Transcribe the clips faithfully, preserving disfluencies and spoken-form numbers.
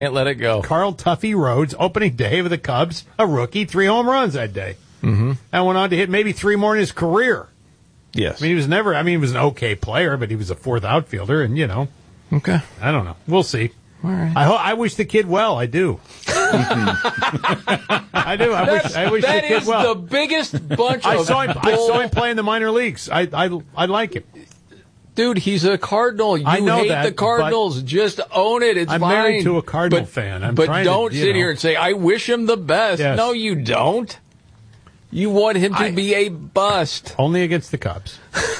Can't let it go. Carl Tuffy Rhodes, opening day with the Cubs, a rookie, three home runs that day. Mm-hmm. And went on to hit maybe three more in his career. Yes. I mean, he was never, I mean, he was an okay player, but he was a fourth outfielder, and, you know. Okay. I don't know. We'll see. All right. I ho- I wish the kid well. I do. I do. I wish, I wish the That kid is well. the biggest bunch I of saw him. I bull- saw him play in the minor leagues. I I, I like him. Dude, he's a Cardinal. You I know hate that, the Cardinals. Just own it. It's I'm fine. married to a Cardinal but, fan. I'm but trying don't to, you sit know. here and say, I wish him the best. Yes. No, you don't. You want him to I- be a bust. Only against the Cubs.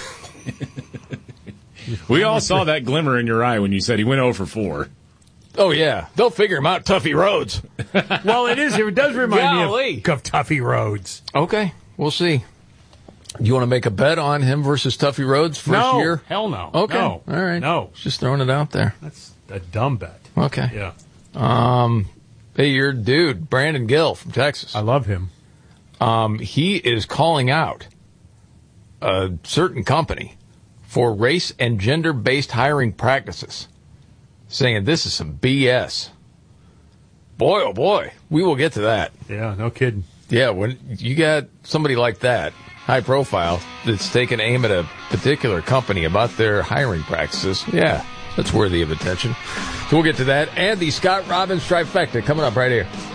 We all saw that glimmer in your eye when you said he went oh for four. Oh, yeah. They'll figure him out, Tuffy Rhodes. Well, it is. It does remind Golly. me of, of Tuffy Rhodes. Okay, we'll see. You want to make a bet on him versus Tuffy Rhodes first no, year? hell no. Okay. No. All right. No. Just throwing it out there. That's a dumb bet. Okay. Yeah. Um, hey, your dude, Brandon Gill from Texas. I love him. Um, he is calling out a certain company for race and gender-based hiring practices, saying this is some B S. Boy, oh boy, we will get to that. Yeah, no kidding. Yeah, when you got somebody like that, high profile, that's taking aim at a particular company about their hiring practices, yeah, that's worthy of attention. So we'll get to that and the Scott Robbins trifecta coming up right here.